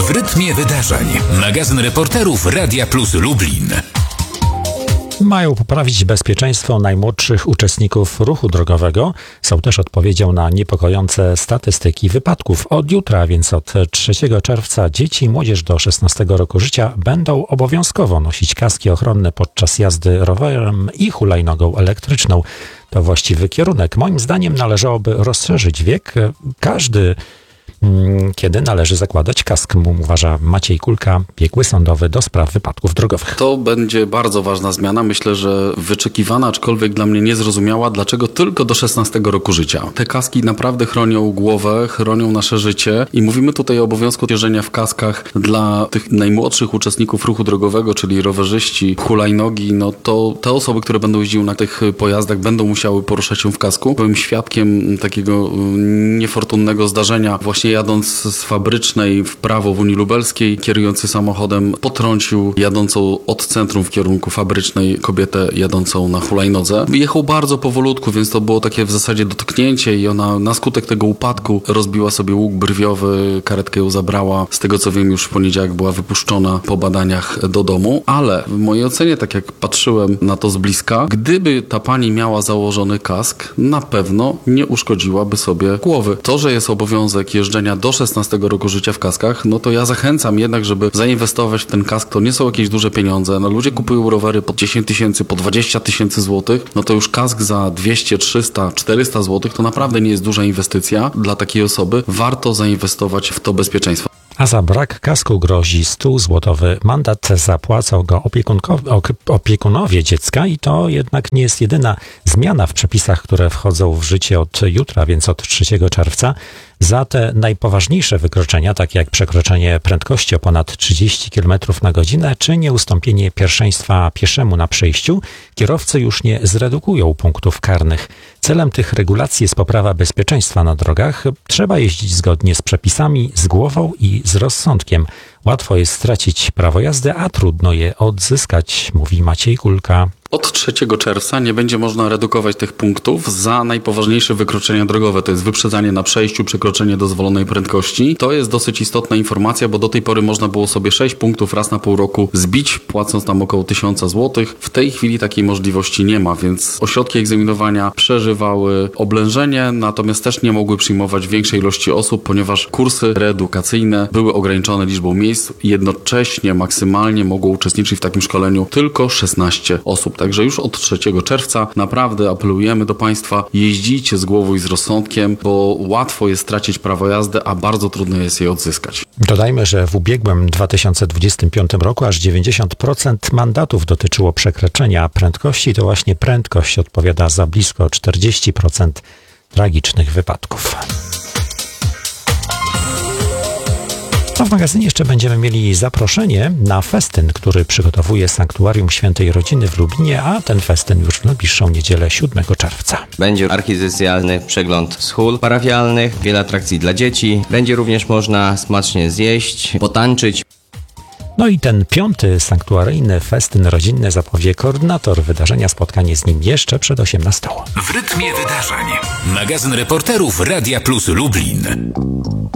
W rytmie wydarzeń. Magazyn reporterów Radia Plus Lublin. Mają poprawić bezpieczeństwo najmłodszych uczestników ruchu drogowego. Są też odpowiedzią na niepokojące statystyki wypadków. Od jutra, więc od 3 czerwca, dzieci i młodzież do 16 roku życia będą obowiązkowo nosić kaski ochronne podczas jazdy rowerem i hulajnogą elektryczną. To właściwy kierunek. Moim zdaniem należałoby rozszerzyć wiek. Kiedy należy zakładać kask, uważa Maciej Kulka, biegły sądowy do spraw wypadków drogowych. To będzie bardzo ważna zmiana. Myślę, że wyczekiwana, aczkolwiek dla mnie niezrozumiała, dlaczego tylko do 16 roku życia. Te kaski naprawdę chronią głowę, chronią nasze życie i mówimy tutaj o obowiązku jeżdżenia w kaskach dla tych najmłodszych uczestników ruchu drogowego, czyli rowerzyści, hulajnogi. No to te osoby, które będą jeździły na tych pojazdach, będą musiały poruszać się w kasku. Byłem świadkiem takiego niefortunnego zdarzenia. Właśnie jadąc z Fabrycznej w prawo w Unii Lubelskiej, kierujący samochodem potrącił jadącą od centrum w kierunku Fabrycznej kobietę jadącą na hulajnodze. Jechał bardzo powolutku, więc to było takie w zasadzie dotknięcie i ona na skutek tego upadku rozbiła sobie łuk brwiowy, karetkę ją zabrała. Z tego co wiem, już w poniedziałek była wypuszczona po badaniach do domu, ale w mojej ocenie, tak jak patrzyłem na to z bliska, gdyby ta pani miała założony kask, na pewno nie uszkodziłaby sobie głowy. To, że jest obowiązek jeżdżenia do 16 roku życia w kaskach, no to ja zachęcam jednak, żeby zainwestować w ten kask. To nie są jakieś duże pieniądze. No ludzie kupują rowery po 10 tysięcy, po 20 tysięcy złotych. No to już kask za 200, 300, 400 złotych to naprawdę nie jest duża inwestycja dla takiej osoby. Warto zainwestować w to bezpieczeństwo. A za brak kasku grozi 100-złotowy mandat. Zapłacą go opiekunowie dziecka i to jednak nie jest jedyna zmiana w przepisach, które wchodzą w życie od jutra, więc od 3 czerwca. Za te najpoważniejsze wykroczenia, takie jak przekroczenie prędkości o ponad 30 km na godzinę, czy nieustąpienie pierwszeństwa pieszemu na przejściu, kierowcy już nie zredukują punktów karnych. Celem tych regulacji jest poprawa bezpieczeństwa na drogach. Trzeba jeździć zgodnie z przepisami, z głową i z rozsądkiem. Łatwo jest stracić prawo jazdy, a trudno je odzyskać, mówi Maciej Kulka. Od 3 czerwca nie będzie można redukować tych punktów za najpoważniejsze wykroczenia drogowe. To jest wyprzedzanie na przejściu, przekroczenie dozwolonej prędkości. To jest dosyć istotna informacja, bo do tej pory można było sobie 6 punktów raz na pół roku zbić, płacąc tam około 1000 złotych. W tej chwili takiej możliwości nie ma, więc ośrodki egzaminowania przeżywały oblężenie, natomiast też nie mogły przyjmować większej ilości osób, ponieważ kursy reedukacyjne były ograniczone liczbą miejsc. Jednocześnie maksymalnie mogło uczestniczyć w takim szkoleniu tylko 16 osób. Także już od 3 czerwca naprawdę apelujemy do Państwa, jeździcie z głową i z rozsądkiem, bo łatwo jest stracić prawo jazdy, a bardzo trudno jest je odzyskać. Dodajmy, że w ubiegłym 2025 roku aż 90% mandatów dotyczyło przekroczenia prędkości. To właśnie prędkość odpowiada za blisko 40% tragicznych wypadków. A w magazynie jeszcze będziemy mieli zaproszenie na festyn, który przygotowuje Sanktuarium Świętej Rodziny w Lublinie, a ten festyn już w najbliższą niedzielę 7 czerwca. Będzie archidiecezjalny przegląd schól parafialnych, wiele atrakcji dla dzieci. Będzie również można smacznie zjeść, potańczyć. No i ten 5. sanktuaryjny festyn rodzinny zapowie koordynator wydarzenia. Spotkanie z nim jeszcze przed 18. W rytmie wydarzeń. Magazyn reporterów Radia Plus Lublin.